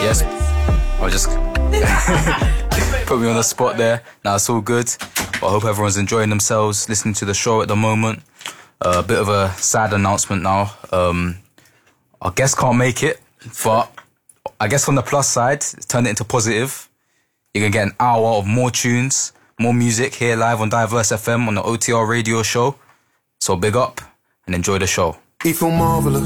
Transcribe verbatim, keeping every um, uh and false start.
Yes, I just put me on the spot there. Now it's all good. But I hope everyone's enjoying themselves, listening to the show at the moment. A uh, bit of a sad announcement now. Um, our guest can't make it, but I guess on the plus side, turn it into positive. You can get an hour of more tunes, more music here live on Diverse F M on the O T R radio show. So big up and enjoy the show. You feel marvellous.